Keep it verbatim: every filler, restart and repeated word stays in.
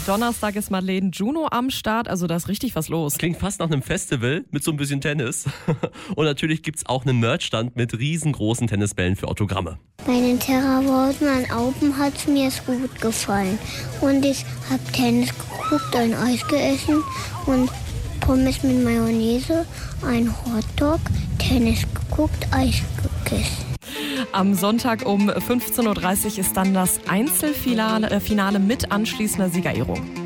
Donnerstag ist Madeleine Juno am Start, also da ist richtig was los. Klingt fast nach einem Festival mit so ein bisschen Tennis. Und natürlich gibt's auch einen Merchstand mit riesengroßen Tennisbällen für Autogramme. Bei den Terra-Wosen Open hat es mir gut gefallen. Und ich habe Tennis geguckt, ein Eis gegessen und Pommes mit Mayonnaise, ein Hotdog, Tennis geguckt, Eis gegessen. Am Sonntag um fünfzehn Uhr dreißig ist dann das Einzelfinale äh, Finale mit anschließender Siegerehrung.